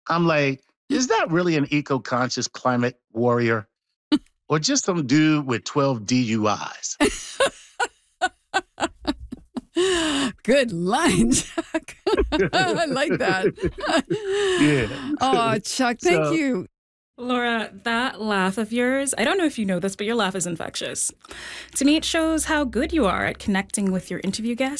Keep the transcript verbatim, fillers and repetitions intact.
I'm like, is that really an eco-conscious climate warrior or just some dude with twelve D U Is? Good line, Chuck. I like that. Yeah. Oh, Chuck, thank So you. Laura, that laugh of yours, I don't know if you know this, but your laugh is infectious. To me, it shows how good you are at connecting with your interview guests.